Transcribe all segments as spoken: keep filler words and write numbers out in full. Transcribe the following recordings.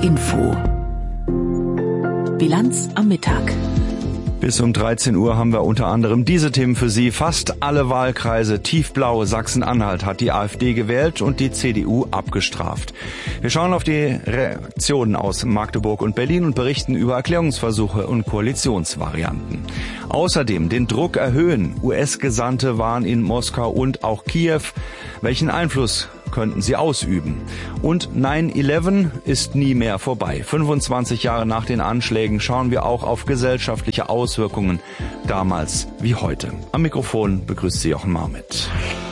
Info. Bilanz am Mittag. Bis um dreizehn Uhr haben wir unter anderem diese Themen für Sie. Fast alle Wahlkreise tiefblau Sachsen-Anhalt hat die AfD gewählt und die C D U abgestraft. Wir schauen auf die Reaktionen aus Magdeburg und Berlin und berichten über Erklärungsversuche und Koalitionsvarianten. Außerdem den Druck erhöhen. U S-Gesandte waren in Moskau und auch Kiew. Welchen Einfluss könnten sie ausüben? Und nine eleven ist nie mehr vorbei. fünfundzwanzig Jahre nach den Anschlägen schauen wir auch auf gesellschaftliche Auswirkungen, damals wie heute. Am Mikrofon begrüßt Sie Jochen Marmit.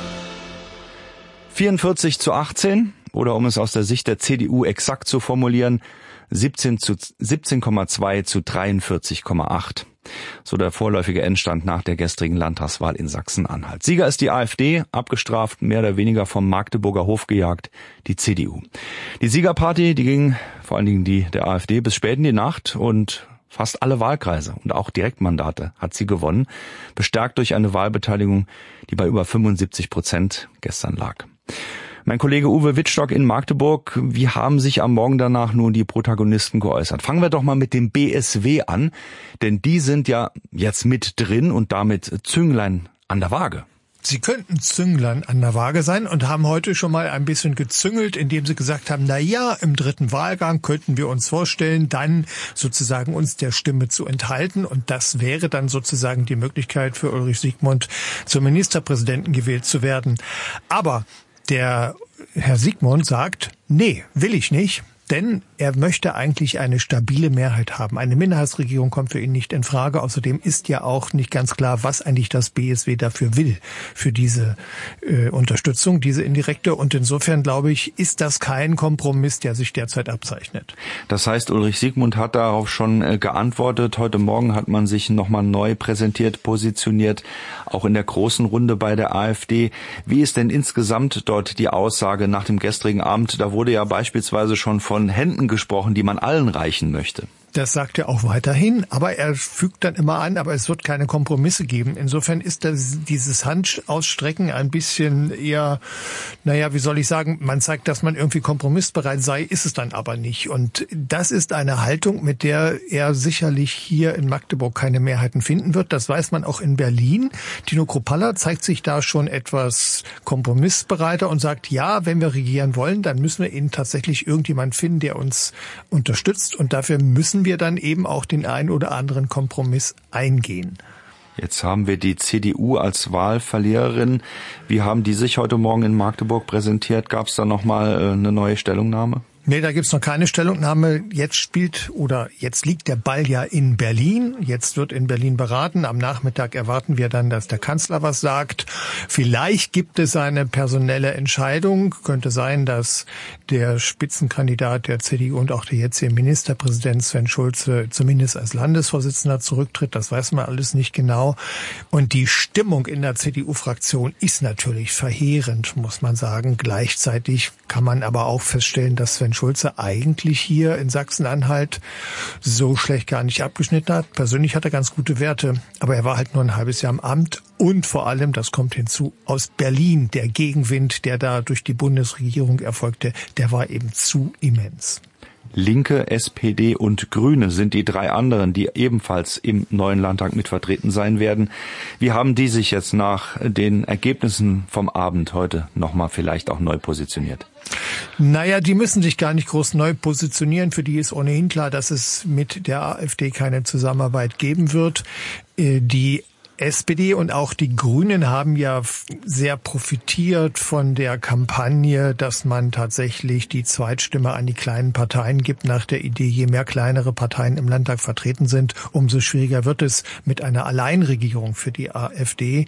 vierundvierzig zu achtzehn, oder um es aus der Sicht der C D U exakt zu formulieren, siebzehn Komma zwei zu dreiundvierzig Komma acht. So der vorläufige Endstand nach der gestrigen Landtagswahl in Sachsen-Anhalt. Sieger ist die AfD, abgestraft, mehr oder weniger vom Magdeburger Hof gejagt, die C D U. Die Siegerparty, die ging, vor allen Dingen die der AfD, bis spät in die Nacht und fast alle Wahlkreise und auch Direktmandate hat sie gewonnen, bestärkt durch eine Wahlbeteiligung, die bei über fünfundsiebzig Prozent gestern lag. Mein Kollege Uwe Wittstock in Magdeburg, wie haben sich am Morgen danach nun die Protagonisten geäußert? Fangen wir doch mal mit dem B S W an, denn die sind ja jetzt mit drin und damit Zünglein an der Waage. Sie könnten Zünglein an der Waage sein und haben heute schon mal ein bisschen gezüngelt, indem sie gesagt haben, na ja, im dritten Wahlgang könnten wir uns vorstellen, dann sozusagen uns der Stimme zu enthalten. Und das wäre dann sozusagen die Möglichkeit für Ulrich Siegmund, zum Ministerpräsidenten gewählt zu werden. Aber der Herr Siegmund sagt, nee, will ich nicht, denn er möchte eigentlich eine stabile Mehrheit haben. Eine Minderheitsregierung kommt für ihn nicht in Frage. Außerdem ist ja auch nicht ganz klar, was eigentlich das B S W dafür will, für diese äh, Unterstützung, diese indirekte. Und insofern, glaube ich, ist das kein Kompromiss, der sich derzeit abzeichnet. Das heißt, Ulrich Siegmund hat darauf schon äh, geantwortet. Heute Morgen hat man sich nochmal neu präsentiert, positioniert, auch in der großen Runde bei der AfD. Wie ist denn insgesamt dort die Aussage nach dem gestrigen Abend? Da wurde ja beispielsweise schon von Händen gesprochen, die man allen reichen möchte. Das sagt er auch weiterhin, aber er fügt dann immer an, aber es wird keine Kompromisse geben. Insofern ist das, dieses Handausstrecken ein bisschen eher, naja, wie soll ich sagen, man zeigt, dass man irgendwie kompromissbereit sei, ist es dann aber nicht. Und das ist eine Haltung, mit der er sicherlich hier in Magdeburg keine Mehrheiten finden wird. Das weiß man auch in Berlin. Tino Kruppalla zeigt sich da schon etwas kompromissbereiter und sagt, ja, wenn wir regieren wollen, dann müssen wir eben tatsächlich irgendjemand finden, der uns unterstützt und dafür müssen wir dann eben auch den einen oder anderen Kompromiss eingehen. Jetzt haben wir die C D U als Wahlverliererin. Wie haben die sich heute Morgen in Magdeburg präsentiert? Gab es da nochmal eine neue Stellungnahme? Nee, da gibt's noch keine Stellungnahme. Jetzt spielt oder jetzt liegt der Ball ja in Berlin. Jetzt wird in Berlin beraten. Am Nachmittag erwarten wir dann, dass der Kanzler was sagt. Vielleicht gibt es eine personelle Entscheidung. Könnte sein, dass der Spitzenkandidat der C D U und auch der jetzige Ministerpräsident Sven Schulze zumindest als Landesvorsitzender zurücktritt. Das weiß man alles nicht genau. Und die Stimmung in der C D U-Fraktion ist natürlich verheerend, muss man sagen. Gleichzeitig kann man aber auch feststellen, dass Sven Schulze eigentlich hier in Sachsen-Anhalt so schlecht gar nicht abgeschnitten hat. Persönlich hat er ganz gute Werte, aber er war halt nur ein halbes Jahr im Amt und vor allem, das kommt hinzu, aus Berlin, der Gegenwind, der da durch die Bundesregierung erfolgte, der war eben zu immens. Linke, S P D und Grüne sind die drei anderen, die ebenfalls im neuen Landtag mit vertreten sein werden. Wie haben die sich jetzt nach den Ergebnissen vom Abend heute nochmal vielleicht auch neu positioniert? Naja, die müssen sich gar nicht groß neu positionieren. Für die ist ohnehin klar, dass es mit der AfD keine Zusammenarbeit geben wird. Die S P D und auch die Grünen haben ja sehr profitiert von der Kampagne, dass man tatsächlich die Zweitstimme an die kleinen Parteien gibt, nach der Idee, je mehr kleinere Parteien im Landtag vertreten sind, umso schwieriger wird es mit einer Alleinregierung für die AfD.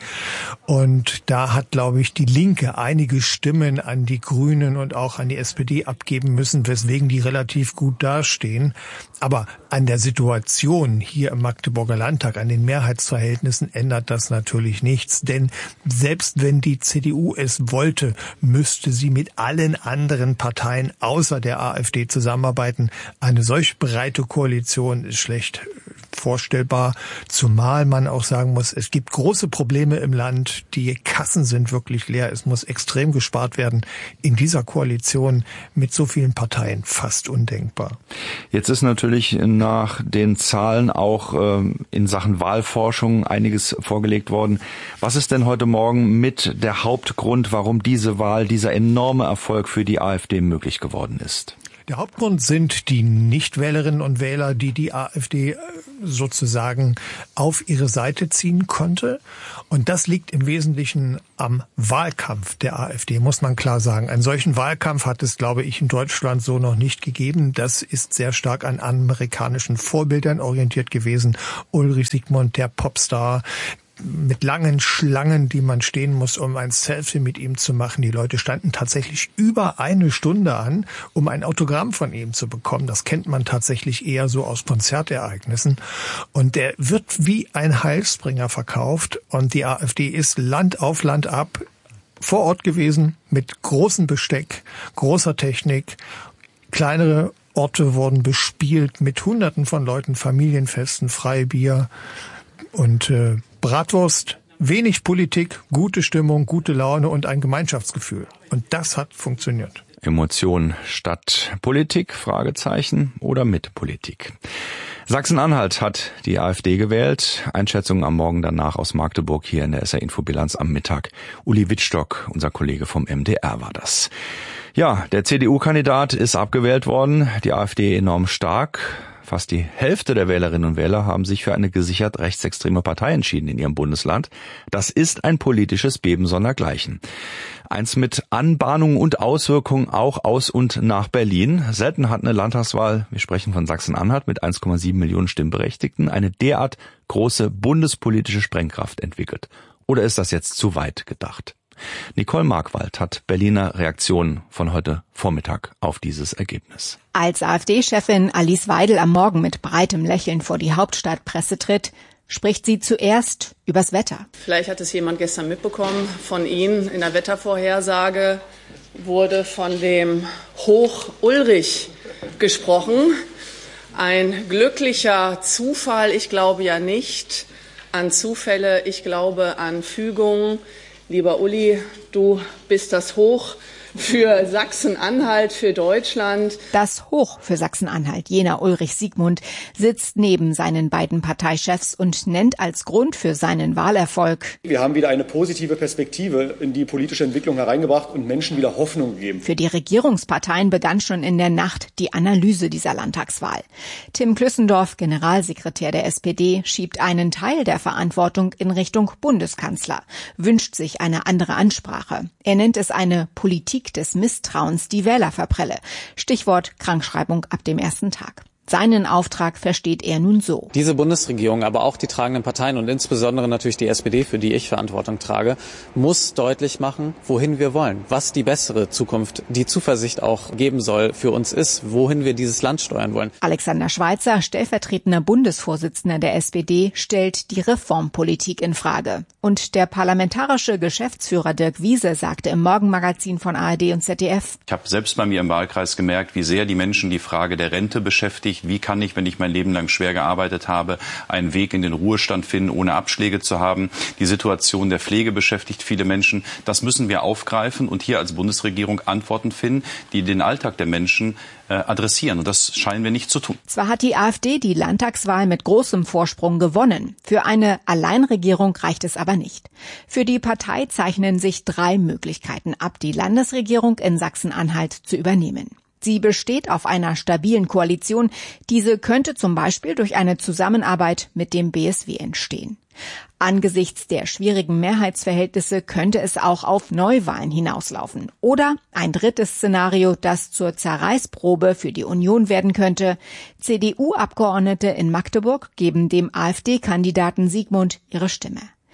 Und da hat, glaube ich, die Linke einige Stimmen an die Grünen und auch an die S P D abgeben müssen, weswegen die relativ gut dastehen. Aber an der Situation hier im Magdeburger Landtag, an den Mehrheitsverhältnissen ändert das natürlich nichts. Denn selbst wenn die C D U es wollte, müsste sie mit allen anderen Parteien außer der AfD zusammenarbeiten. Eine solch breite Koalition ist schlecht vorstellbar, zumal man auch sagen muss, es gibt große Probleme im Land, die Kassen sind wirklich leer, es muss extrem gespart werden. In dieser Koalition mit so vielen Parteien fast undenkbar. Jetzt ist natürlich nach den Zahlen auch ähm, in Sachen Wahlforschung einiges vorgelegt worden. Was ist denn heute Morgen mit der Hauptgrund, warum diese Wahl, dieser enorme Erfolg für die AfD möglich geworden ist? Der Hauptgrund sind die Nichtwählerinnen und Wähler, die die AfD sozusagen auf ihre Seite ziehen konnte. Und das liegt im Wesentlichen am Wahlkampf der AfD, muss man klar sagen. Einen solchen Wahlkampf hat es, glaube ich, in Deutschland so noch nicht gegeben. Das ist sehr stark an amerikanischen Vorbildern orientiert gewesen. Ulrich Siegmund, der Popstar, mit langen Schlangen, die man stehen muss, um ein Selfie mit ihm zu machen. Die Leute standen tatsächlich über eine Stunde an, um ein Autogramm von ihm zu bekommen. Das kennt man tatsächlich eher so aus Konzertereignissen. Und der wird wie ein Heilsbringer verkauft. Und die AfD ist Land auf Land ab vor Ort gewesen mit großem Besteck, großer Technik. Kleinere Orte wurden bespielt mit Hunderten von Leuten, Familienfesten, Freibier und äh, Bratwurst, wenig Politik, gute Stimmung, gute Laune und ein Gemeinschaftsgefühl. Und das hat funktioniert. Emotion statt Politik, Fragezeichen, oder mit Politik. Sachsen-Anhalt hat die AfD gewählt. Einschätzungen am Morgen danach aus Magdeburg hier in der S R-Infobilanz am Mittag. Uli Wittstock, unser Kollege vom M D R, war das. Ja, der C D U-Kandidat ist abgewählt worden, die AfD enorm stark. Fast die Hälfte der Wählerinnen und Wähler haben sich für eine gesichert rechtsextreme Partei entschieden in ihrem Bundesland. Das ist ein politisches Beben sondergleichen. Eins mit Anbahnung und Auswirkungen auch aus und nach Berlin. Selten hat eine Landtagswahl, wir sprechen von Sachsen-Anhalt, mit eins Komma sieben Millionen Stimmberechtigten eine derart große bundespolitische Sprengkraft entwickelt. Oder ist das jetzt zu weit gedacht? Nicole Markwald hat Berliner Reaktionen von heute Vormittag auf dieses Ergebnis. Als AfD-Chefin Alice Weidel am Morgen mit breitem Lächeln vor die Hauptstadtpresse tritt, spricht sie zuerst übers Wetter. Vielleicht hat es jemand gestern mitbekommen von Ihnen. In der Wettervorhersage wurde von dem Hoch Ulrich gesprochen. Ein glücklicher Zufall, ich glaube ja nicht an Zufälle, ich glaube an Fügungen. Lieber Uli, du bist das Hoch für Sachsen-Anhalt, für Deutschland. Das Hoch für Sachsen-Anhalt, jener Ulrich Siegmund, sitzt neben seinen beiden Parteichefs und nennt als Grund für seinen Wahlerfolg: Wir haben wieder eine positive Perspektive in die politische Entwicklung hereingebracht und Menschen wieder Hoffnung gegeben. Für die Regierungsparteien begann schon in der Nacht die Analyse dieser Landtagswahl. Tim Klüssendorf, Generalsekretär der S P D, schiebt einen Teil der Verantwortung in Richtung Bundeskanzler, wünscht sich eine andere Ansprache. Er nennt es eine Politik des Misstrauens, die Wähler verprelle. Stichwort Krankschreibung ab dem ersten Tag. Seinen Auftrag versteht er nun so: Diese Bundesregierung, aber auch die tragenden Parteien und insbesondere natürlich die S P D, für die ich Verantwortung trage, muss deutlich machen, wohin wir wollen, was die bessere Zukunft, die Zuversicht auch geben soll für uns ist, wohin wir dieses Land steuern wollen. Alexander Schweitzer, stellvertretender Bundesvorsitzender der S P D, stellt die Reformpolitik in Frage. Und der parlamentarische Geschäftsführer Dirk Wiese sagte im Morgenmagazin von A R D und Z D F: Ich habe selbst bei mir im Wahlkreis gemerkt, wie sehr die Menschen die Frage der Rente beschäftigt. Wie kann ich, wenn ich mein Leben lang schwer gearbeitet habe, einen Weg in den Ruhestand finden, ohne Abschläge zu haben? Die Situation der Pflege beschäftigt viele Menschen. Das müssen wir aufgreifen und hier als Bundesregierung Antworten finden, die den Alltag der Menschen äh, adressieren. Und das scheinen wir nicht zu tun. Zwar hat die AfD die Landtagswahl mit großem Vorsprung gewonnen. Für eine Alleinregierung reicht es aber nicht. Für die Partei zeichnen sich drei Möglichkeiten ab, die Landesregierung in Sachsen-Anhalt zu übernehmen. Sie besteht auf einer stabilen Koalition. Diese könnte zum Beispiel durch eine Zusammenarbeit mit dem B S W entstehen. Angesichts der schwierigen Mehrheitsverhältnisse könnte es auch auf Neuwahlen hinauslaufen. Oder ein drittes Szenario, das zur Zerreißprobe für die Union werden könnte: C D U-Abgeordnete in Magdeburg geben dem AfD-Kandidaten Siegmund ihre Stimme.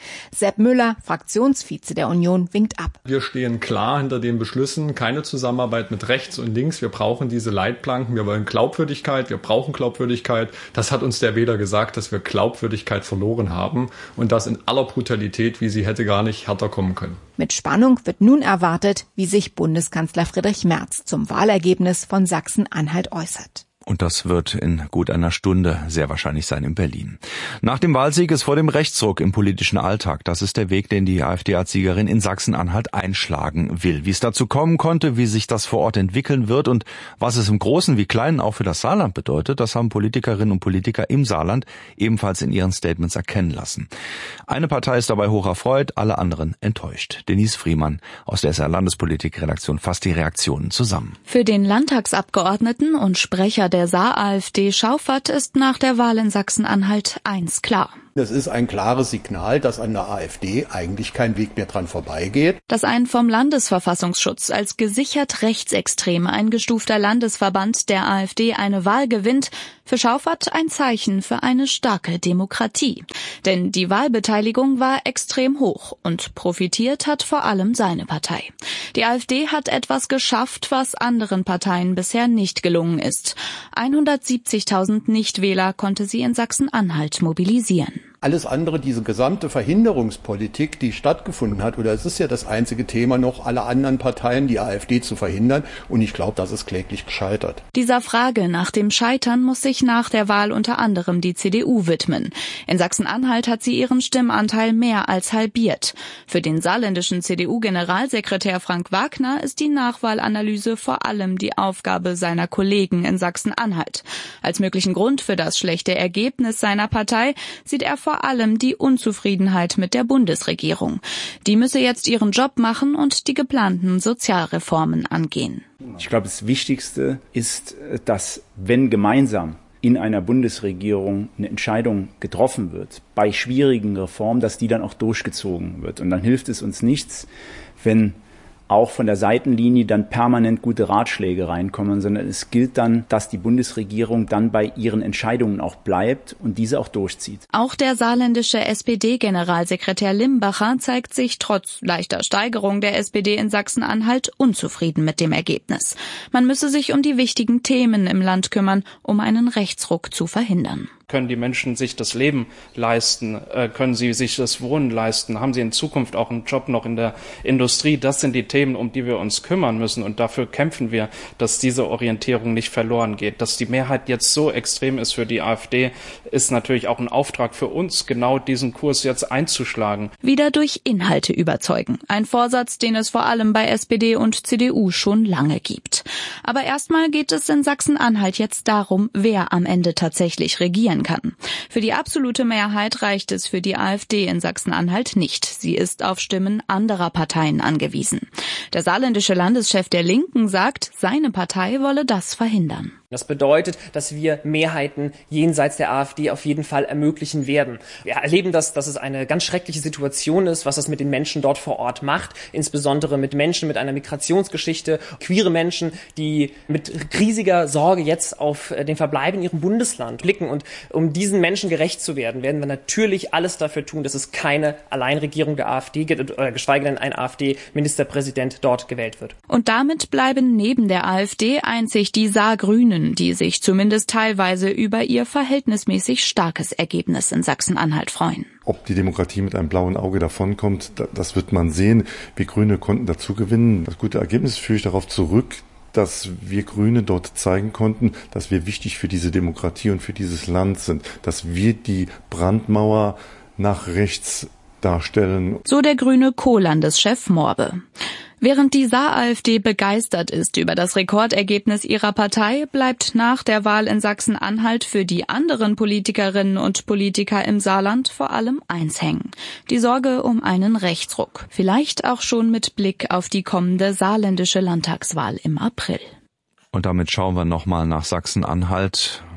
Sepp Müller, Fraktionsvize der Union, winkt ab. Wir stehen klar hinter den Beschlüssen, keine Zusammenarbeit mit rechts und links. Wir brauchen diese Leitplanken, wir wollen Glaubwürdigkeit, wir brauchen Glaubwürdigkeit. Das hat uns der Wähler gesagt, dass wir Glaubwürdigkeit verloren haben und das in aller Brutalität, wie sie hätte gar nicht härter kommen können. Mit Spannung wird nun erwartet, wie sich Bundeskanzler Friedrich Merz zum Wahlergebnis von Sachsen-Anhalt äußert. Und das wird in gut einer Stunde sehr wahrscheinlich sein in Berlin. Nach dem Wahlsieg ist vor dem Rechtsruck im politischen Alltag. Das ist der Weg, den die AfD als Siegerin in Sachsen-Anhalt einschlagen will. Wie es dazu kommen konnte, wie sich das vor Ort entwickeln wird und was es im Großen wie Kleinen auch für das Saarland bedeutet, das haben Politikerinnen und Politiker im Saarland ebenfalls in ihren Statements erkennen lassen. Eine Partei ist dabei hoch erfreut, alle anderen enttäuscht. Denise Friemann aus der S R-Landespolitik-Redaktion fasst die Reaktionen zusammen. Für den Landtagsabgeordneten und Sprecher der Saar-AfD Schauffert ist nach der Wahl in Sachsen-Anhalt eins klar. Das ist ein klares Signal, dass an der AfD eigentlich kein Weg mehr dran vorbeigeht. Dass ein vom Landesverfassungsschutz als gesichert rechtsextrem eingestufter Landesverband der AfD eine Wahl gewinnt, für Schauffert ein Zeichen für eine starke Demokratie. Denn die Wahlbeteiligung war extrem hoch und profitiert hat vor allem seine Partei. Die AfD hat etwas geschafft, was anderen Parteien bisher nicht gelungen ist. hundertsiebzigtausend Nichtwähler konnte sie in Sachsen-Anhalt mobilisieren. Alles andere, diese gesamte Verhinderungspolitik, die stattgefunden hat, oder es ist ja das einzige Thema noch, alle anderen Parteien, die AfD zu verhindern. Und ich glaube, das ist kläglich gescheitert. Dieser Frage nach dem Scheitern muss sich nach der Wahl unter anderem die C D U widmen. In Sachsen-Anhalt hat sie ihren Stimmanteil mehr als halbiert. Für den saarländischen C D U-Generalsekretär Frank Wagner ist die Nachwahlanalyse vor allem die Aufgabe seiner Kollegen in Sachsen-Anhalt. Als möglichen Grund für das schlechte Ergebnis seiner Partei sieht er vor allem die Unzufriedenheit mit der Bundesregierung. Die müsse jetzt ihren Job machen und die geplanten Sozialreformen angehen. Ich glaube, das Wichtigste ist, dass wenn gemeinsam in einer Bundesregierung eine Entscheidung getroffen wird, bei schwierigen Reformen, dass die dann auch durchgezogen wird. Und dann hilft es uns nichts, wenn auch von der Seitenlinie dann permanent gute Ratschläge reinkommen, sondern es gilt dann, dass die Bundesregierung dann bei ihren Entscheidungen auch bleibt und diese auch durchzieht. Auch der saarländische S P D-Generalsekretär Limbacher zeigt sich trotz leichter Steigerung der S P D in Sachsen-Anhalt unzufrieden mit dem Ergebnis. Man müsse sich um die wichtigen Themen im Land kümmern, um einen Rechtsruck zu verhindern. Können die Menschen sich das Leben leisten? Können sie sich das Wohnen leisten? Haben sie in Zukunft auch einen Job noch in der Industrie? Das sind die Themen, um die wir uns kümmern müssen. Und dafür kämpfen wir, dass diese Orientierung nicht verloren geht. Dass die Mehrheit jetzt so extrem ist für die AfD, ist natürlich auch ein Auftrag für uns, genau diesen Kurs jetzt einzuschlagen. Wieder durch Inhalte überzeugen. Ein Vorsatz, den es vor allem bei S P D und C D U schon lange gibt. Aber erstmal geht es in Sachsen-Anhalt jetzt darum, wer am Ende tatsächlich regieren kann. Für die absolute Mehrheit reicht es für die AfD in Sachsen-Anhalt nicht. Sie ist auf Stimmen anderer Parteien angewiesen. Der saarländische Landeschef der Linken sagt, seine Partei wolle das verhindern. Das bedeutet, dass wir Mehrheiten jenseits der AfD auf jeden Fall ermöglichen werden. Wir erleben das, dass es eine ganz schreckliche Situation ist, was das mit den Menschen dort vor Ort macht, insbesondere mit Menschen mit einer Migrationsgeschichte, queere Menschen, die mit riesiger Sorge jetzt auf den Verbleib in ihrem Bundesland blicken. Und um diesen Menschen gerecht zu werden, werden wir natürlich alles dafür tun, dass es keine Alleinregierung der AfD gibt oder geschweige denn ein AfD-Ministerpräsident dort gewählt wird. Und damit bleiben neben der AfD einzig die Saargrünen, die sich zumindest teilweise über ihr verhältnismäßig starkes Ergebnis in Sachsen-Anhalt freuen. Ob die Demokratie mit einem blauen Auge davonkommt, das wird man sehen. Wir Grüne konnten dazu gewinnen. Das gute Ergebnis führe ich darauf zurück, dass wir Grüne dort zeigen konnten, dass wir wichtig für diese Demokratie und für dieses Land sind, dass wir die Brandmauer nach rechts darstellen. So der grüne Co-Landeschef Morbe. Während die Saar-AfD begeistert ist über das Rekordergebnis ihrer Partei, bleibt nach der Wahl in Sachsen-Anhalt für die anderen Politikerinnen und Politiker im Saarland vor allem eins hängen: die Sorge um einen Rechtsruck. Vielleicht auch schon mit Blick auf die kommende saarländische Landtagswahl im April. Und damit schauen wir nochmal nach Sachsen-Anhalt.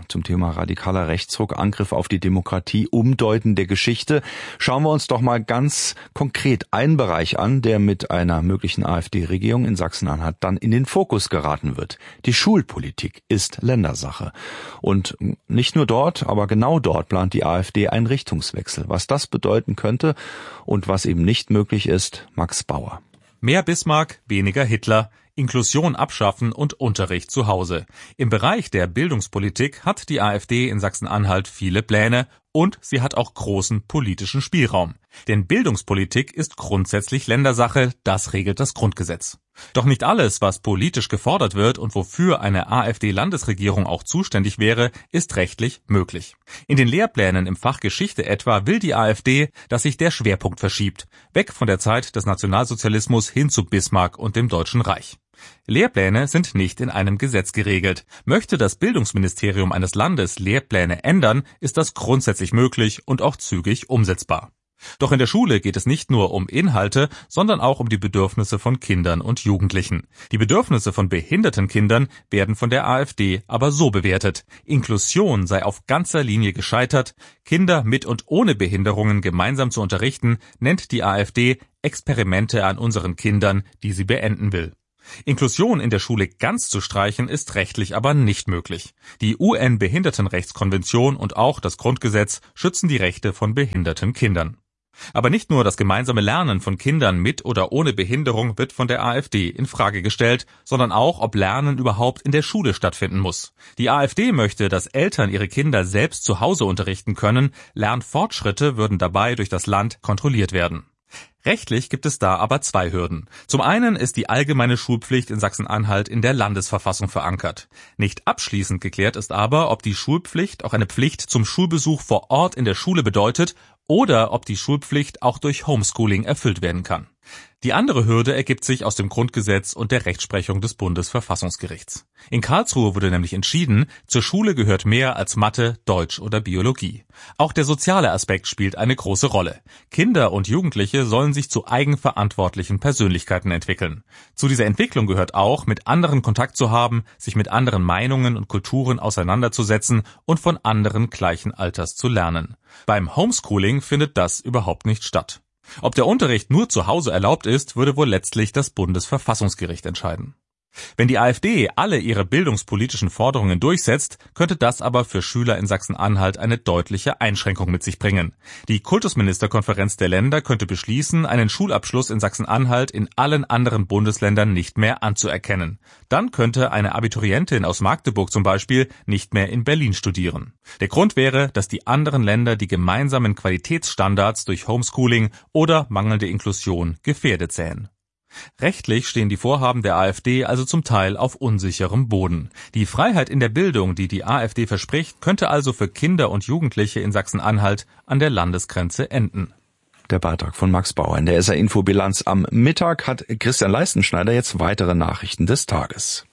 zum Thema radikaler Rechtsruck, Angriff auf die Demokratie, Umdeuten der Geschichte. Schauen wir uns doch mal ganz konkret einen Bereich an, der mit einer möglichen AfD-Regierung in Sachsen-Anhalt dann in den Fokus geraten wird. Die Schulpolitik ist Ländersache. Und nicht nur dort, aber genau dort plant die AfD einen Richtungswechsel. Was das bedeuten könnte und was eben nicht möglich ist, Max Bauer. Mehr Bismarck, weniger Hitler. Inklusion abschaffen und Unterricht zu Hause. Im Bereich der Bildungspolitik hat die AfD in Sachsen-Anhalt viele Pläne und sie hat auch großen politischen Spielraum. Denn Bildungspolitik ist grundsätzlich Ländersache, das regelt das Grundgesetz. Doch nicht alles, was politisch gefordert wird und wofür eine AfD-Landesregierung auch zuständig wäre, ist rechtlich möglich. In den Lehrplänen im Fach Geschichte etwa will die AfD, dass sich der Schwerpunkt verschiebt, weg von der Zeit des Nationalsozialismus hin zu Bismarck und dem Deutschen Reich. Lehrpläne sind nicht in einem Gesetz geregelt. Möchte das Bildungsministerium eines Landes Lehrpläne ändern, ist das grundsätzlich möglich und auch zügig umsetzbar. Doch in der Schule geht es nicht nur um Inhalte, sondern auch um die Bedürfnisse von Kindern und Jugendlichen. Die Bedürfnisse von behinderten Kindern werden von der AfD aber so bewertet: Inklusion sei auf ganzer Linie gescheitert, Kinder mit und ohne Behinderungen gemeinsam zu unterrichten, nennt die AfD Experimente an unseren Kindern, die sie beenden will. Inklusion in der Schule ganz zu streichen, ist rechtlich aber nicht möglich. Die U N-Behindertenrechtskonvention und auch das Grundgesetz schützen die Rechte von behinderten Kindern. Aber nicht nur das gemeinsame Lernen von Kindern mit oder ohne Behinderung wird von der AfD in Frage gestellt, sondern auch, ob Lernen überhaupt in der Schule stattfinden muss. Die AfD möchte, dass Eltern ihre Kinder selbst zu Hause unterrichten können, Lernfortschritte würden dabei durch das Land kontrolliert werden. Rechtlich gibt es da aber zwei Hürden. Zum einen ist die allgemeine Schulpflicht in Sachsen-Anhalt in der Landesverfassung verankert. Nicht abschließend geklärt ist aber, ob die Schulpflicht auch eine Pflicht zum Schulbesuch vor Ort in der Schule bedeutet oder ob die Schulpflicht auch durch Homeschooling erfüllt werden kann. Die andere Hürde ergibt sich aus dem Grundgesetz und der Rechtsprechung des Bundesverfassungsgerichts. In Karlsruhe wurde nämlich entschieden, zur Schule gehört mehr als Mathe, Deutsch oder Biologie. Auch der soziale Aspekt spielt eine große Rolle. Kinder und Jugendliche sollen sich zu eigenverantwortlichen Persönlichkeiten entwickeln. Zu dieser Entwicklung gehört auch, mit anderen Kontakt zu haben, sich mit anderen Meinungen und Kulturen auseinanderzusetzen und von anderen gleichen Alters zu lernen. Beim Homeschooling findet das überhaupt nicht statt. Ob der Unterricht nur zu Hause erlaubt ist, würde wohl letztlich das Bundesverfassungsgericht entscheiden. Wenn die AfD alle ihre bildungspolitischen Forderungen durchsetzt, könnte das aber für Schüler in Sachsen-Anhalt eine deutliche Einschränkung mit sich bringen. Die Kultusministerkonferenz der Länder könnte beschließen, einen Schulabschluss in Sachsen-Anhalt in allen anderen Bundesländern nicht mehr anzuerkennen. Dann könnte eine Abiturientin aus Magdeburg zum Beispiel nicht mehr in Berlin studieren. Der Grund wäre, dass die anderen Länder die gemeinsamen Qualitätsstandards durch Homeschooling oder mangelnde Inklusion gefährdet sähen. Rechtlich stehen die Vorhaben der AfD also zum Teil auf unsicherem Boden. Die Freiheit in der Bildung, die die AfD verspricht, könnte also für Kinder und Jugendliche in Sachsen-Anhalt an der Landesgrenze enden. Der Beitrag von Max Bauer. In der S R-Info-Bilanz am Mittag hat Christian Leistenschneider jetzt weitere Nachrichten des Tages.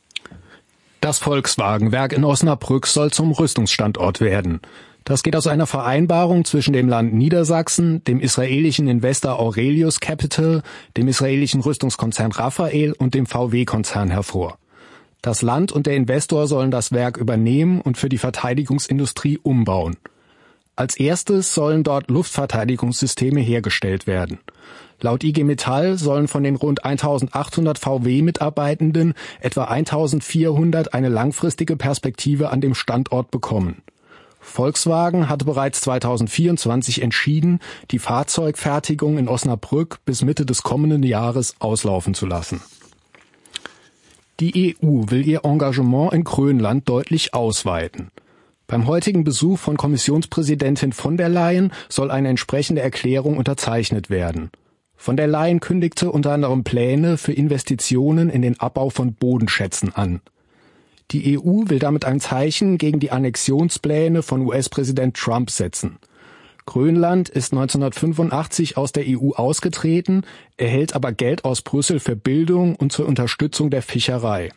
Das Volkswagenwerk in Osnabrück soll zum Rüstungsstandort werden. Das geht aus einer Vereinbarung zwischen dem Land Niedersachsen, dem israelischen Investor Aurelius Capital, dem israelischen Rüstungskonzern Rafael und dem V W-Konzern hervor. Das Land und der Investor sollen das Werk übernehmen und für die Verteidigungsindustrie umbauen. Als erstes sollen dort Luftverteidigungssysteme hergestellt werden. Laut I G Metall sollen von den rund eintausendachthundert V W-Mitarbeitenden etwa eintausendvierhundert eine langfristige Perspektive an dem Standort bekommen. Volkswagen hatte bereits zweitausendvierundzwanzig entschieden, die Fahrzeugfertigung in Osnabrück bis Mitte des kommenden Jahres auslaufen zu lassen. Die E U will ihr Engagement in Grönland deutlich ausweiten. Beim heutigen Besuch von Kommissionspräsidentin von der Leyen soll eine entsprechende Erklärung unterzeichnet werden. Von der Leyen kündigte unter anderem Pläne für Investitionen in den Abbau von Bodenschätzen an. Die E U will damit ein Zeichen gegen die Annexionspläne von U S-Präsident Trump setzen. Grönland ist neunzehnhundertfünfundachtzig aus der E U ausgetreten, erhält aber Geld aus Brüssel für Bildung und zur Unterstützung der Fischerei.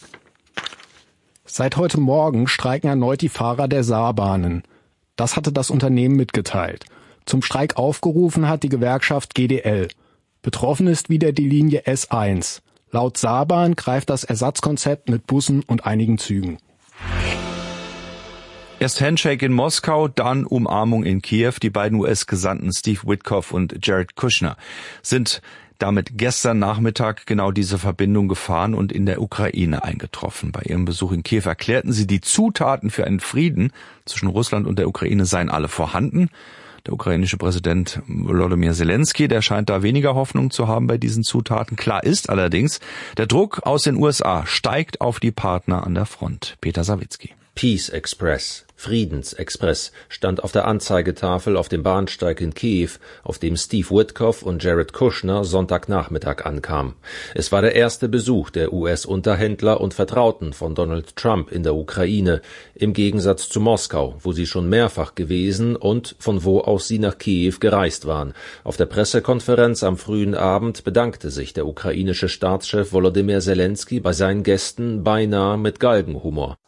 Seit heute Morgen streiken erneut die Fahrer der Saarbahnen. Das hatte das Unternehmen mitgeteilt. Zum Streik aufgerufen hat die Gewerkschaft G D L. Betroffen ist wieder die Linie S eins. Laut Saarbahn greift das Ersatzkonzept mit Bussen und einigen Zügen. Erst Handshake in Moskau, dann Umarmung in Kiew. Die beiden U S-Gesandten Steve Witkoff und Jared Kushner sind damit gestern Nachmittag genau diese Verbindung gefahren und in der Ukraine eingetroffen. Bei ihrem Besuch in Kiew erklärten sie, die Zutaten für einen Frieden zwischen Russland und der Ukraine seien alle vorhanden. Der ukrainische Präsident Volodymyr Zelensky, der scheint da weniger Hoffnung zu haben bei diesen Zutaten. Klar ist allerdings, der Druck aus den U S A steigt auf die Partner an der Front. Peter Sawicki. Peace Express, Friedensexpress, stand auf der Anzeigetafel auf dem Bahnsteig in Kiew, auf dem Steve Witkoff und Jared Kushner Sonntagnachmittag ankamen. Es war der erste Besuch der U S-Unterhändler und Vertrauten von Donald Trump in der Ukraine, im Gegensatz zu Moskau, wo sie schon mehrfach gewesen und von wo aus sie nach Kiew gereist waren. Auf der Pressekonferenz am frühen Abend bedankte sich der ukrainische Staatschef Volodymyr Zelensky bei seinen Gästen beinahe mit Galgenhumor.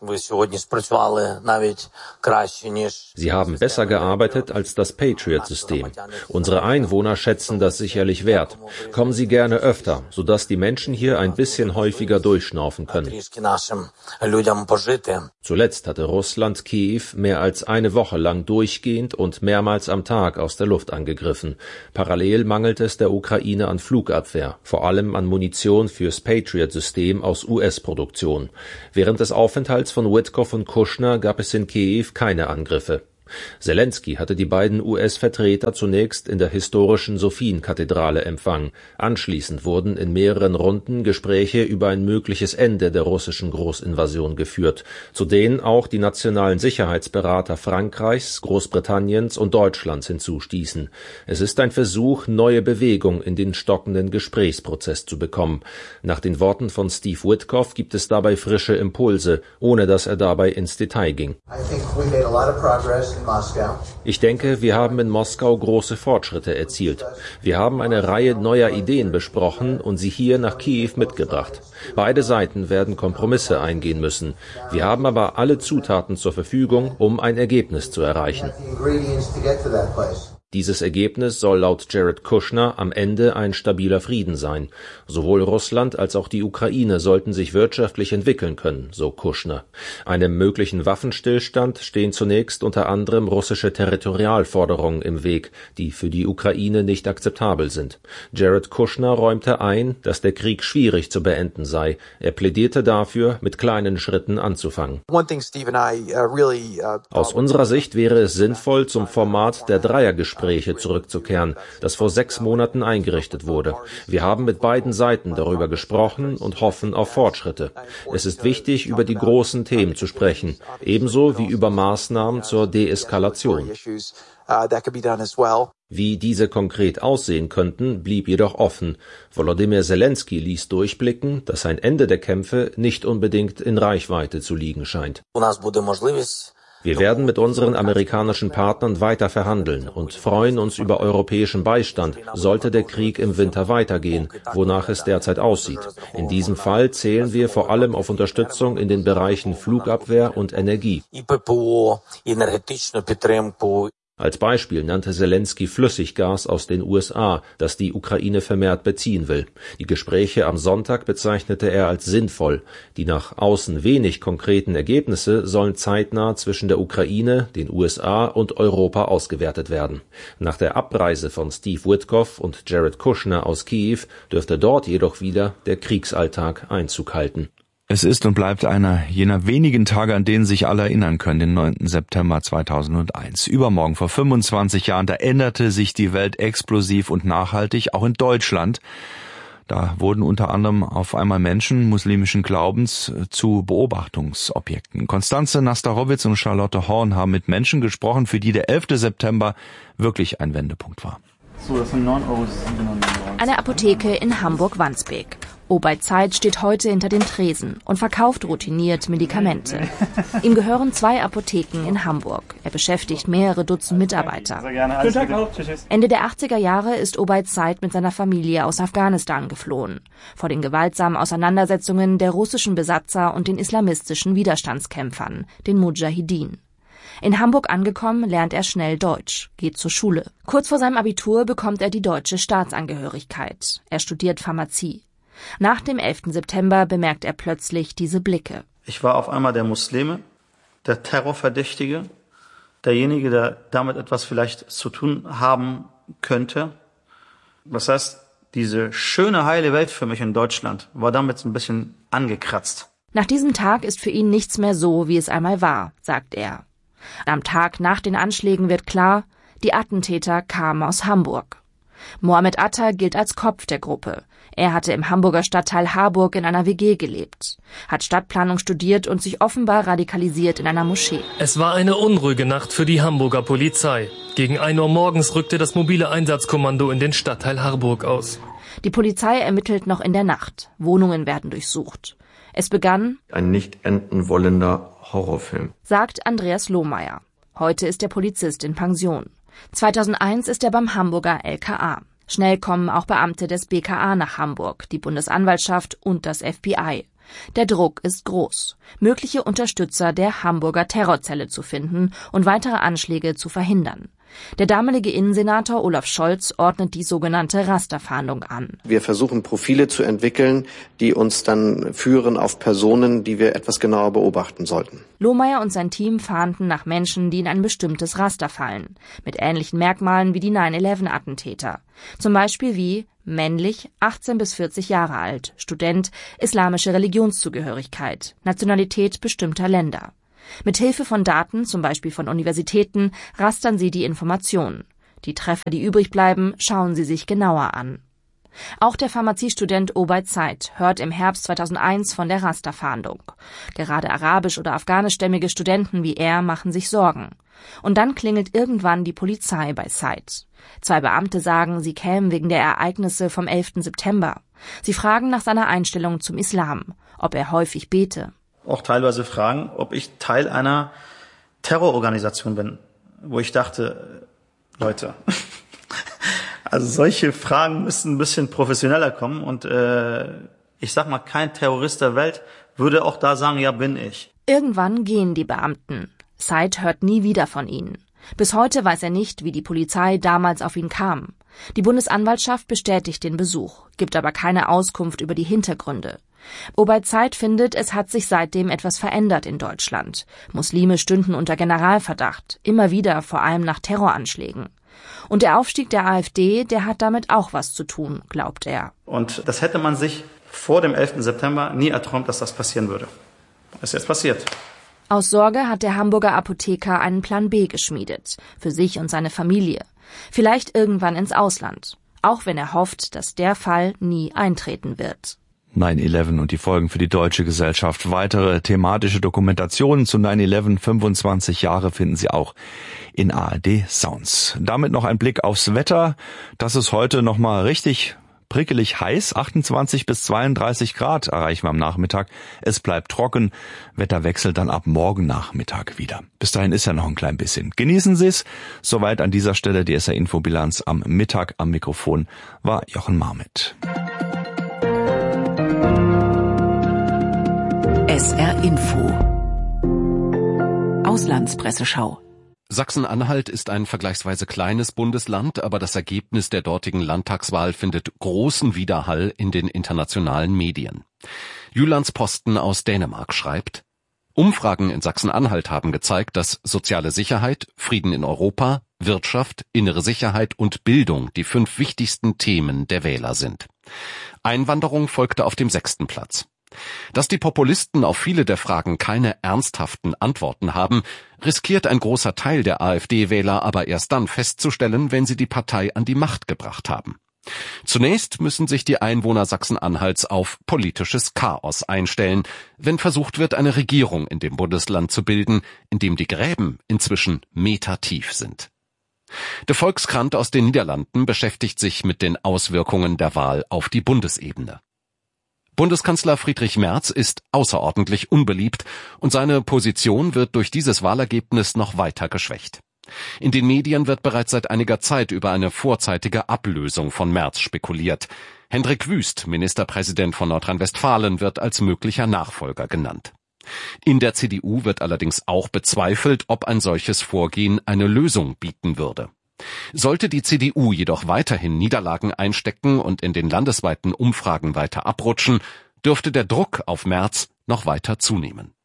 Sie haben besser gearbeitet als das Patriot-System. Unsere Einwohner schätzen das sicherlich wert. Kommen Sie gerne öfter, sodass die Menschen hier ein bisschen häufiger durchschnaufen können. Zuletzt hatte Russland Kiew mehr als eine Woche lang durchgehend und mehrmals am Tag aus der Luft angegriffen. Parallel mangelt es der Ukraine an Flugabwehr, vor allem an Munition fürs Patriot-System aus U S-Produktion. Während des Aufenthalts von Witkoff und Kushner gab es in Kiew keine Angriffe. Zelensky hatte die beiden U S-Vertreter zunächst in der historischen Sophienkathedrale empfangen. Anschließend wurden in mehreren Runden Gespräche über ein mögliches Ende der russischen Großinvasion geführt, zu denen auch die nationalen Sicherheitsberater Frankreichs, Großbritanniens und Deutschlands hinzustießen. Es ist ein Versuch, neue Bewegung in den stockenden Gesprächsprozess zu bekommen. Nach den Worten von Steve Witkoff gibt es dabei frische Impulse, ohne dass er dabei ins Detail ging. Ich denke, wir haben in Moskau große Fortschritte erzielt. Wir haben eine Reihe neuer Ideen besprochen und sie hier nach Kiew mitgebracht. Beide Seiten werden Kompromisse eingehen müssen. Wir haben aber alle Zutaten zur Verfügung, um ein Ergebnis zu erreichen. Dieses Ergebnis soll laut Jared Kushner am Ende ein stabiler Frieden sein. Sowohl Russland als auch die Ukraine sollten sich wirtschaftlich entwickeln können, so Kushner. Einem möglichen Waffenstillstand stehen zunächst unter anderem russische Territorialforderungen im Weg, die für die Ukraine nicht akzeptabel sind. Jared Kushner räumte ein, dass der Krieg schwierig zu beenden sei. Er plädierte dafür, mit kleinen Schritten anzufangen. Aus unserer Sicht wäre es sinnvoll, zum Format der Dreiergespräche zurückzukehren, das vor sechs Monaten eingerichtet wurde. Wir haben mit beiden Seiten darüber gesprochen und hoffen auf Fortschritte. Es ist wichtig, über die großen Themen zu sprechen, ebenso wie über Maßnahmen zur Deeskalation. Wie diese konkret aussehen könnten, blieb jedoch offen. Volodymyr Zelensky ließ durchblicken, dass ein Ende der Kämpfe nicht unbedingt in Reichweite zu liegen scheint. Wir werden mit unseren amerikanischen Partnern weiter verhandeln und freuen uns über europäischen Beistand, sollte der Krieg im Winter weitergehen, wonach es derzeit aussieht. In diesem Fall zählen wir vor allem auf Unterstützung in den Bereichen Flugabwehr und Energie. Als Beispiel nannte Zelensky Flüssiggas aus den U S A, das die Ukraine vermehrt beziehen will. Die Gespräche am Sonntag bezeichnete er als sinnvoll. Die nach außen wenig konkreten Ergebnisse sollen zeitnah zwischen der Ukraine, den U S A und Europa ausgewertet werden. Nach der Abreise von Steve Witkoff und Jared Kushner aus Kiew dürfte dort jedoch wieder der Kriegsalltag Einzug halten. Es ist und bleibt einer jener wenigen Tage, an denen sich alle erinnern können, den neunten September zweitausendeins. Übermorgen vor fünfundzwanzig Jahren, da änderte sich die Welt explosiv und nachhaltig, auch in Deutschland. Da wurden unter anderem auf einmal Menschen muslimischen Glaubens zu Beobachtungsobjekten. Konstanze Nastarowitz und Charlotte Horn haben mit Menschen gesprochen, für die der elfte September wirklich ein Wendepunkt war. So, das sind neun Euro. Eine Apotheke in Hamburg-Wandsbek. Obald Zeit steht heute hinter dem Tresen und verkauft routiniert Medikamente. Ihm gehören zwei Apotheken in Hamburg. Er beschäftigt mehrere Dutzend Mitarbeiter. Ende der achtziger Jahre ist Obald Zeit mit seiner Familie aus Afghanistan geflohen. Vor den gewaltsamen Auseinandersetzungen der russischen Besatzer und den islamistischen Widerstandskämpfern, den Mudschahidin. In Hamburg angekommen, lernt er schnell Deutsch, geht zur Schule. Kurz vor seinem Abitur bekommt er die deutsche Staatsangehörigkeit. Er studiert Pharmazie. Nach dem elften September bemerkt er plötzlich diese Blicke. Ich war auf einmal der Muslime der Terrorverdächtige, derjenige, der damit etwas vielleicht zu tun haben könnte. Das heißt, diese schöne, heile Welt für mich in Deutschland war damit ein bisschen angekratzt. Nach diesem Tag ist für ihn nichts mehr so, wie es einmal war, sagt er. Am Tag nach den Anschlägen wird klar, die Attentäter kamen aus Hamburg. Mohammed Atta gilt als Kopf der Gruppe. Er hatte im Hamburger Stadtteil Harburg in einer W G gelebt, hat Stadtplanung studiert und sich offenbar radikalisiert in einer Moschee. Es war eine unruhige Nacht für die Hamburger Polizei. Gegen ein Uhr morgens rückte das mobile Einsatzkommando in den Stadtteil Harburg aus. Die Polizei ermittelt noch in der Nacht. Wohnungen werden durchsucht. Es begann ein nicht enden wollender Horrorfilm, sagt Andreas Lohmeier. Heute ist der Polizist in Pension. zweitausendeins ist er beim Hamburger L K A. Schnell kommen auch Beamte des B K A nach Hamburg, die Bundesanwaltschaft und das F B I. Der Druck ist groß, mögliche Unterstützer der Hamburger Terrorzelle zu finden und weitere Anschläge zu verhindern. Der damalige Innensenator Olaf Scholz ordnet die sogenannte Rasterfahndung an. Wir versuchen Profile zu entwickeln, die uns dann führen auf Personen, die wir etwas genauer beobachten sollten. Lohmeier und sein Team fahnden nach Menschen, die in ein bestimmtes Raster fallen, mit ähnlichen Merkmalen wie die neun elf Attentäter. Zum Beispiel wie männlich, achtzehn bis vierzig Jahre alt, Student, islamische Religionszugehörigkeit, Nationalität bestimmter Länder. Mit Hilfe von Daten, zum Beispiel von Universitäten, rastern sie die Informationen. Die Treffer, die übrig bleiben, schauen sie sich genauer an. Auch der Pharmaziestudent Obay Said hört im Herbst zweitausendeins von der Rasterfahndung. Gerade arabisch- oder afghanischstämmige Studenten wie er machen sich Sorgen. Und dann klingelt irgendwann die Polizei bei Said. Zwei Beamte sagen, sie kämen wegen der Ereignisse vom elften September. Sie fragen nach seiner Einstellung zum Islam, ob er häufig bete. Auch teilweise fragen, ob ich Teil einer Terrororganisation bin, wo ich dachte, Leute, also solche Fragen müssen ein bisschen professioneller kommen und äh, ich sag mal, kein Terrorist der Welt würde auch da sagen, ja, bin ich. Irgendwann gehen die Beamten. Said hört nie wieder von ihnen. Bis heute weiß er nicht, wie die Polizei damals auf ihn kam. Die Bundesanwaltschaft bestätigt den Besuch, gibt aber keine Auskunft über die Hintergründe. Obay Said findet, es hat sich seitdem etwas verändert in Deutschland. Muslime stünden unter Generalverdacht, immer wieder, vor allem nach Terroranschlägen. Und der Aufstieg der AfD, der hat damit auch was zu tun, glaubt er. Und das hätte man sich vor dem elften September nie erträumt, dass das passieren würde. Das ist jetzt passiert. Aus Sorge hat der Hamburger Apotheker einen Plan B geschmiedet, für sich und seine Familie. Vielleicht irgendwann ins Ausland, auch wenn er hofft, dass der Fall nie eintreten wird. neun elf und die Folgen für die deutsche Gesellschaft. Weitere thematische Dokumentationen zu neun elf, fünfundzwanzig Jahre, finden Sie auch in A R D Sounds. Damit noch ein Blick aufs Wetter. Das ist heute nochmal richtig prickelig heiß. achtundzwanzig bis zweiunddreißig Grad erreichen wir am Nachmittag. Es bleibt trocken. Wetter wechselt dann ab morgen Nachmittag wieder. Bis dahin ist ja noch ein klein bisschen. Genießen Sie es. Soweit an dieser Stelle die S R Infobilanz am Mittag. Am Mikrofon war Jochen Marmit. S R Info Auslandspresseschau. Sachsen-Anhalt ist ein vergleichsweise kleines Bundesland, aber das Ergebnis der dortigen Landtagswahl findet großen Widerhall in den internationalen Medien. Jyllands-Posten aus Dänemark schreibt: Umfragen in Sachsen-Anhalt haben gezeigt, dass soziale Sicherheit, Frieden in Europa, Wirtschaft, innere Sicherheit und Bildung die fünf wichtigsten Themen der Wähler sind. Einwanderung folgte auf dem sechsten Platz. Dass die Populisten auf viele der Fragen keine ernsthaften Antworten haben, riskiert ein großer Teil der AfD-Wähler aber erst dann festzustellen, wenn sie die Partei an die Macht gebracht haben. Zunächst müssen sich die Einwohner Sachsen-Anhalts auf politisches Chaos einstellen, wenn versucht wird, eine Regierung in dem Bundesland zu bilden, in dem die Gräben inzwischen metertief sind. Der Volkskrant aus den Niederlanden beschäftigt sich mit den Auswirkungen der Wahl auf die Bundesebene. Bundeskanzler Friedrich Merz ist außerordentlich unbeliebt und seine Position wird durch dieses Wahlergebnis noch weiter geschwächt. In den Medien wird bereits seit einiger Zeit über eine vorzeitige Ablösung von Merz spekuliert. Hendrik Wüst, Ministerpräsident von Nordrhein-Westfalen, wird als möglicher Nachfolger genannt. In der C D U wird allerdings auch bezweifelt, ob ein solches Vorgehen eine Lösung bieten würde. Sollte die C D U jedoch weiterhin Niederlagen einstecken und in den landesweiten Umfragen weiter abrutschen, dürfte der Druck auf Merz noch weiter zunehmen.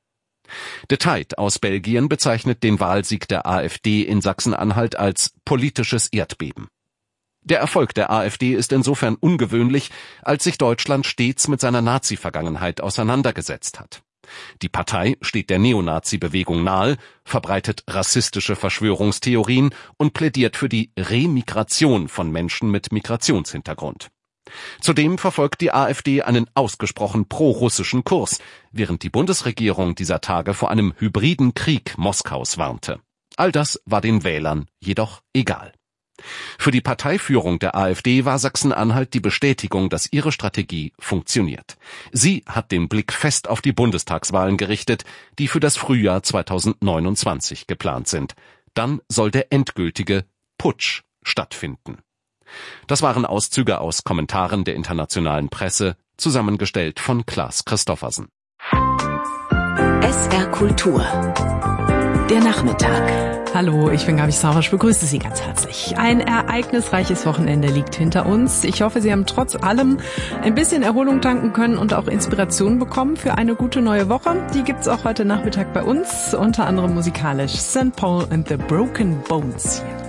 De Tijd aus Belgien bezeichnet den Wahlsieg der AfD in Sachsen-Anhalt als politisches Erdbeben. Der Erfolg der AfD ist insofern ungewöhnlich, als sich Deutschland stets mit seiner Nazi-Vergangenheit auseinandergesetzt hat. Die Partei steht der Neonazi-Bewegung nahe, verbreitet rassistische Verschwörungstheorien und plädiert für die Remigration von Menschen mit Migrationshintergrund. Zudem verfolgt die AfD einen ausgesprochen pro-russischen Kurs, während die Bundesregierung dieser Tage vor einem hybriden Krieg Moskaus warnte. All das war den Wählern jedoch egal. Für die Parteiführung der AfD war Sachsen-Anhalt die Bestätigung, dass ihre Strategie funktioniert. Sie hat den Blick fest auf die Bundestagswahlen gerichtet, die für das Frühjahr zweitausendneunundzwanzig geplant sind. Dann soll der endgültige Putsch stattfinden. Das waren Auszüge aus Kommentaren der internationalen Presse, zusammengestellt von Klaas Christoffersen. S R Kultur. Der Nachmittag. Hallo, ich bin Gabi Sauersch, begrüße Sie ganz herzlich. Ein ereignisreiches Wochenende liegt hinter uns. Ich hoffe, Sie haben trotz allem ein bisschen Erholung tanken können und auch Inspiration bekommen für eine gute neue Woche. Die gibt's auch heute Nachmittag bei uns, unter anderem musikalisch Saint Paul and the Broken Bones hier.